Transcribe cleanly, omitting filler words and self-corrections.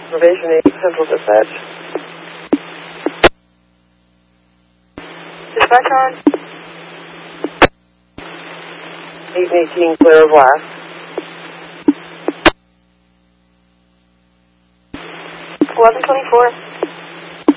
Probation 8, Central Dispatch. Dispatch on. 818, clear of last. 1124.